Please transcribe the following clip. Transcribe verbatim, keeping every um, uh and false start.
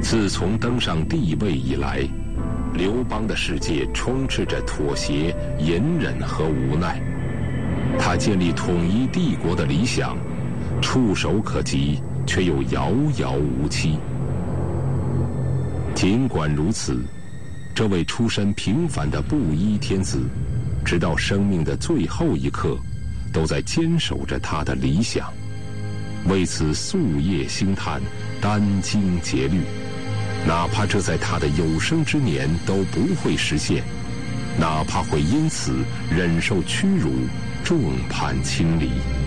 自从登上帝位以来，刘邦的世界充斥着妥协、隐忍和无奈。他建立统一帝国的理想，触手可及，却又遥遥无期。尽管如此，这位出身平凡的布衣天子，直到生命的最后一刻，都在坚守着他的理想，为此夙夜星叹，殚精竭虑。哪怕这在他的有生之年都不会实现，哪怕会因此忍受屈辱，众叛亲离。